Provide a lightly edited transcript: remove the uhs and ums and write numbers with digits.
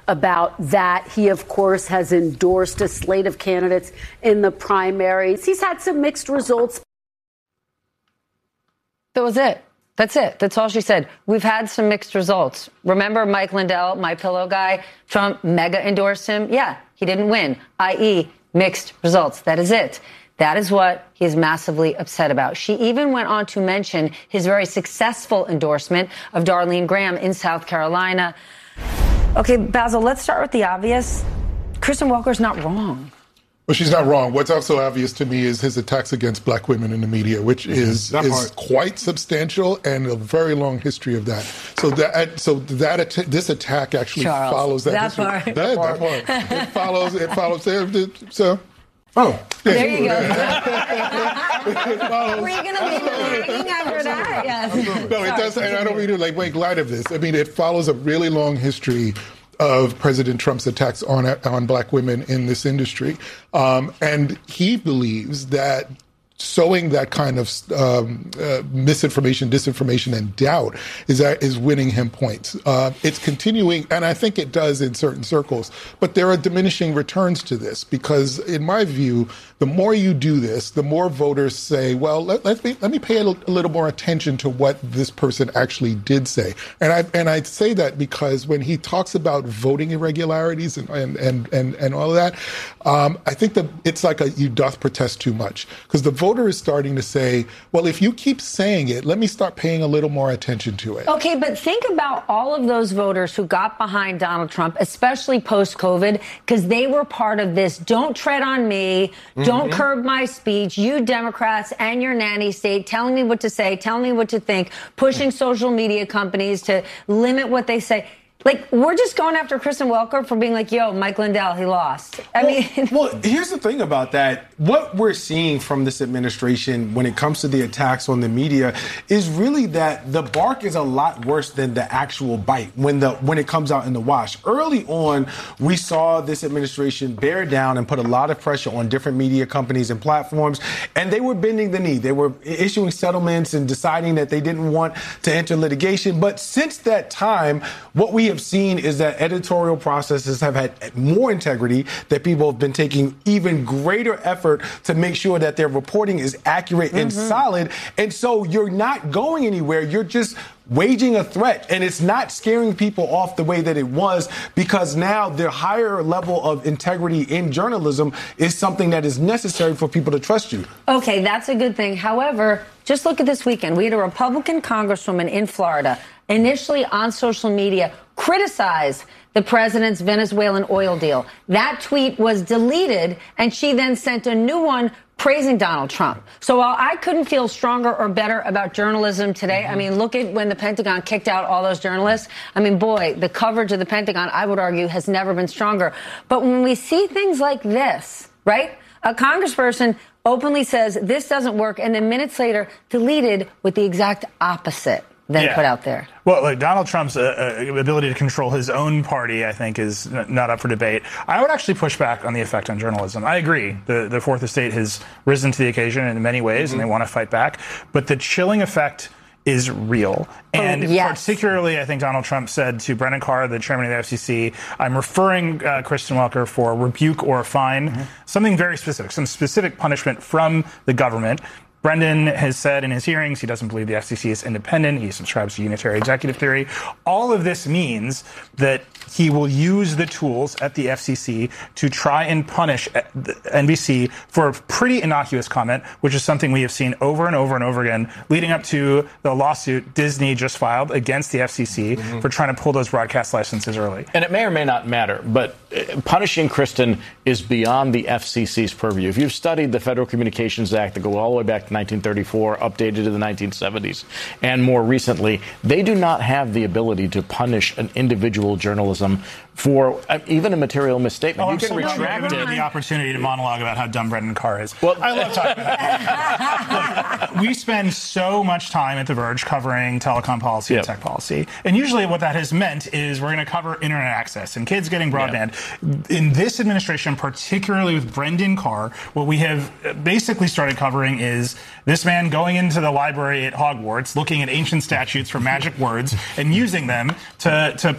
about that. He, of course, has endorsed a slate of candidates in the primaries. He's had some mixed results. That was it. That's it. That's all she said. We've had some mixed results. Remember Mike Lindell, my pillow guy? Trump mega endorsed him. Yeah, he didn't win, i.e. mixed results. That is it. That is what he's massively upset about. She even went on to mention his very successful endorsement of Darlene Graham in South Carolina. Okay, Basil, let's start with the obvious. Kristen Welker's not wrong. Well, she's not wrong. What's also obvious to me is his attacks against black women in the media, which is quite substantial and a very long history of that. This attack actually follows that history. That part. It follows there. So. Oh, there you go. Were you going to leave it hanging after that? Yes. No, it does. And I don't mean to make light of this. I mean, it follows a really long history of President Trump's attacks on black women in this industry. And he believes that sowing that kind of misinformation, disinformation, and doubt is winning him points. It's continuing, and I think it does in certain circles, but there are diminishing returns to this because, in my view, the more you do this, the more voters say, well, let me pay a little more attention to what this person actually did say. And I say that because when he talks about voting irregularities and all of that, I think that it's like you doth protest too much because the voter is starting to say, well, if you keep saying it, let me start paying a little more attention to it. Okay, but think about all of those voters who got behind Donald Trump, especially post-COVID, because they were part of this don't tread on me, don't curb my speech, you Democrats and your nanny state telling me what to say, telling me what to think, pushing social media companies to limit what they say. Like, we're just going after Kristen Welker for being like, yo, Mike Lindell, he lost. Well, here's the thing about that. What we're seeing from this administration when it comes to the attacks on the media is really that the bark is a lot worse than the actual bite when it comes out in the wash. Early on, we saw this administration bear down and put a lot of pressure on different media companies and platforms, and they were bending the knee. They were issuing settlements and deciding that they didn't want to enter litigation. But since that time, what we have seen is that editorial processes have had more integrity, that people have been taking even greater effort to make sure that their reporting is accurate and solid. And so you're not going anywhere. You're just waging a threat, and it's not scaring people off the way that it was because now the higher level of integrity in journalism is something that is necessary for people to trust you. Okay, that's a good thing. However, just look at this weekend. We had a Republican congresswoman in Florida initially on social media criticize the president's Venezuelan oil deal. That tweet was deleted, and she then sent a new one praising Donald Trump. So while I couldn't feel stronger or better about journalism today, I mean, look at when the Pentagon kicked out all those journalists. I mean, boy, the coverage of the Pentagon, I would argue, has never been stronger. But when we see things like this, right? A congressperson openly says this doesn't work, and then minutes later deleted with the exact opposite than put out there. Well, like Donald Trump's ability to control his own party, I think, is not up for debate. I would actually push back on the effect on journalism. I agree. The Fourth Estate has risen to the occasion in many ways, and they want to fight back. But the chilling effect is real. And particularly, I think Donald Trump said to Brendan Carr, the chairman of the FCC, I'm referring Kristen Welker for rebuke or a fine, something very specific, some specific punishment from the government. Brendan has said in his hearings he doesn't believe the FCC is independent. He subscribes to unitary executive theory. All of this means that he will use the tools at the FCC to try and punish NBC for a pretty innocuous comment, which is something we have seen over and over and over again, leading up to the lawsuit Disney just filed against the FCC for trying to pull those broadcast licenses early. And it may or may not matter, but punishing Kristen is beyond the FCC's purview. If you've studied the Federal Communications Act that go all the way back to 1934, updated to the 1970s, and more recently, they do not have the ability to punish an individual journalism for even a material misstatement. You can retract it. The opportunity to monologue about how dumb Brendan Carr is. Well, I love talking about that. Look, we spend so much time at The Verge covering telecom policy and tech policy. And usually what that has meant is we're going to cover internet access and kids getting broadband. In this administration, particularly with Brendan Carr, what we have basically started covering is this man going into the library at Hogwarts, looking at ancient statutes for magic words and using them to